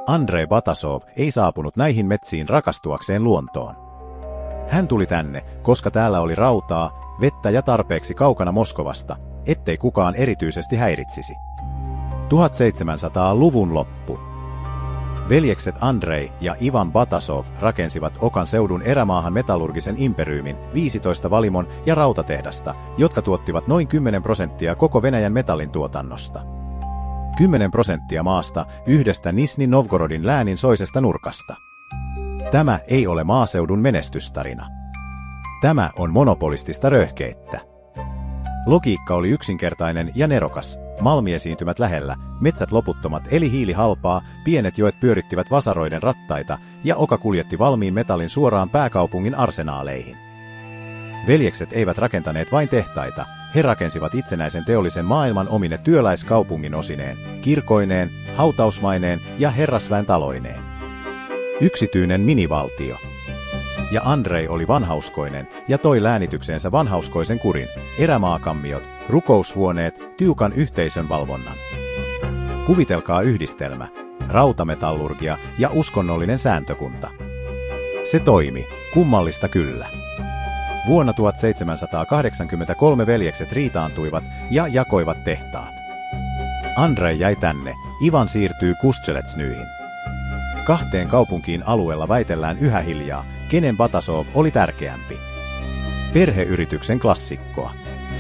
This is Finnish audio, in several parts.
Andrei Batasov ei saapunut näihin metsiin rakastuakseen luontoon. Hän tuli tänne, koska täällä oli rautaa, vettä ja tarpeeksi kaukana Moskovasta, ettei kukaan erityisesti häiritsisi. 1700-luvun loppu. Veljekset Andrei ja Ivan Batasov rakensivat Okan seudun erämaahan metallurgisen imperyymin 15 valimon ja rautatehdasta, jotka tuottivat noin 10% koko Venäjän metallin tuotannosta. 10% maasta yhdestä Nizhny Novgorodin läänin soisesta nurkasta. Tämä ei ole maaseudun menestystarina. Tämä on monopolistista röyhkeettä. Logiikka oli yksinkertainen ja nerokas. Malmiesiintymät lähellä, metsät loputtomat eli hiili halpaa, pienet joet pyörittivät vasaroiden rattaita ja Oka kuljetti valmiin metallin suoraan pääkaupungin arsenaaleihin. Veljekset eivät rakentaneet vain tehtaita, he rakensivat itsenäisen teollisen maailman omine työläiskaupungin osineen, kirkoineen, hautausmaineen ja herrasväen taloineen. Yksityinen minivaltio. Ja Andrei oli vanhauskoinen ja toi läänitykseensä vanhauskoisen kurin, erämaakammiot, rukoushuoneet, tiukan yhteisön valvonnan. Kuvitelkaa yhdistelmä, rautametallurgia ja uskonnollinen sääntökunta. Se toimi, kummallista kyllä. Vuonna 1783 veljekset riitaantuivat ja jakoivat tehtaat. Andrei jäi tänne, Ivan siirtyy Kustsheletsnyihin. Kahteen kaupunkiin alueella väitellään yhä hiljaa, kenen Batasov oli tärkeämpi. Perheyrityksen klassikkoa.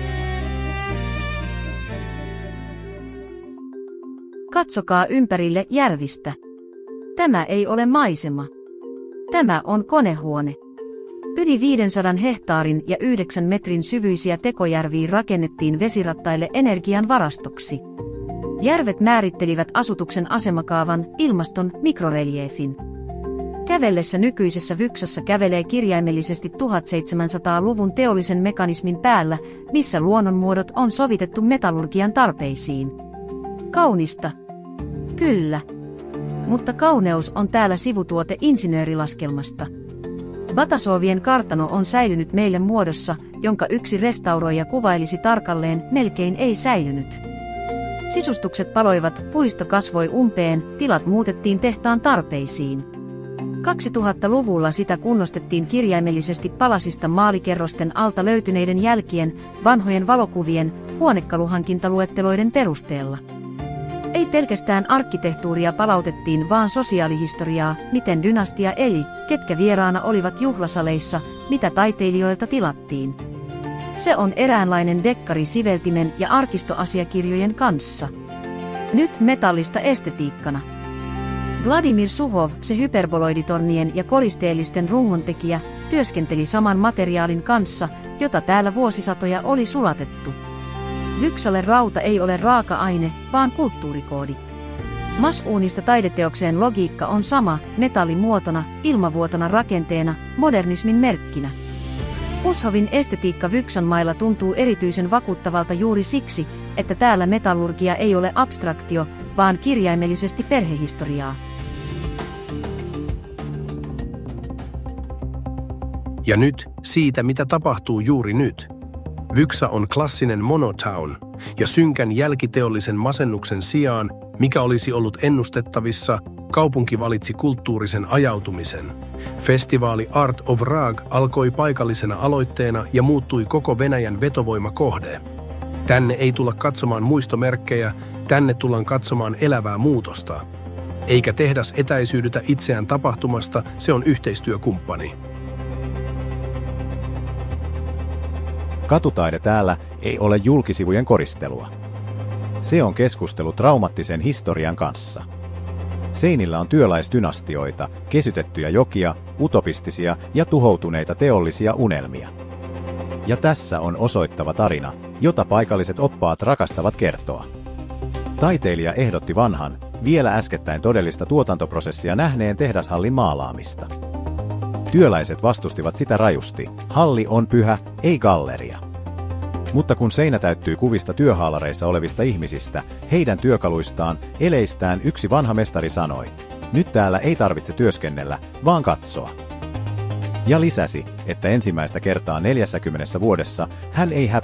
Katsokaa ympärille järvistä. Tämä ei ole maisema. Tämä on konehuone. Yli 500 hehtaarin ja 9 metrin syvyisiä tekojärviä rakennettiin vesirattaille energian varastoksi. Järvet määrittelivät asutuksen asemakaavan, ilmaston, mikroreliefin. Kävellessä nykyisessä Vyksassa kävelee kirjaimellisesti 1700-luvun teollisen mekanismin päällä, missä luonnonmuodot on sovitettu metallurgian tarpeisiin. Kaunista. Kyllä. Mutta kauneus on täällä sivutuote insinöörilaskelmasta. Batasovien kartano on säilynyt meille muodossa, jonka yksi restauroija kuvailisi tarkalleen, melkein ei säilynyt. Sisustukset paloivat, puisto kasvoi umpeen, tilat muutettiin tehtaan tarpeisiin. 2000-luvulla sitä kunnostettiin kirjaimellisesti palasista maalikerrosten alta löytyneiden jälkien, vanhojen valokuvien, huonekaluhankintaluetteloiden perusteella. Ei pelkästään arkkitehtuuria palautettiin, vaan sosiaalihistoriaa, miten dynastia eli, ketkä vieraana olivat juhlasaleissa, mitä taiteilijoilta tilattiin. Se on eräänlainen dekkari siveltimen ja arkistoasiakirjojen kanssa. Nyt metallista estetiikkana. Vladimir Suhov, se hyperboloiditornien ja koristeellisten rungontekijä, työskenteli saman materiaalin kanssa, jota täällä vuosisatoja oli sulatettu. Vyksalle rauta ei ole raaka-aine, vaan kulttuurikoodi. Masuunista taideteokseen logiikka on sama, metallimuotona, ilmavuotona rakenteena, modernismin merkkinä. Ushovin estetiikka Vyksan mailla tuntuu erityisen vakuuttavalta juuri siksi, että täällä metallurgia ei ole abstraktio, vaan kirjaimellisesti perhehistoriaa. Ja nyt siitä, mitä tapahtuu juuri nyt. Vyksa on klassinen monotown, ja synkän jälkiteollisen masennuksen sijaan, mikä olisi ollut ennustettavissa, kaupunki valitsi kulttuurisen ajautumisen. Festivaali Art of Rag alkoi paikallisena aloitteena ja muuttui koko Venäjän vetovoimakohde. Tänne ei tulla katsomaan muistomerkkejä, tänne tullaan katsomaan elävää muutosta. Eikä tehdas etäisyydytä itseään tapahtumasta, se on yhteistyökumppani. Katutaide täällä ei ole julkisivujen koristelua. Se on keskustelu traumaattisen historian kanssa. Seinillä on työläisdynastioita, kesytettyjä jokia, utopistisia ja tuhoutuneita teollisia unelmia. Ja tässä on osoittava tarina, jota paikalliset oppaat rakastavat kertoa. Taiteilija ehdotti vanhan, vielä äskettäin todellista tuotantoprosessia nähneen tehdashallin maalaamista. Työläiset vastustivat sitä rajusti, halli on pyhä, ei galleria. Mutta kun seinä täyttyy kuvista työhaalareissa olevista ihmisistä, heidän työkaluistaan, eleistään yksi vanha mestari sanoi, nyt täällä ei tarvitse työskennellä, vaan katsoa. Ja lisäsi, että ensimmäistä kertaa 40 vuodessa hän ei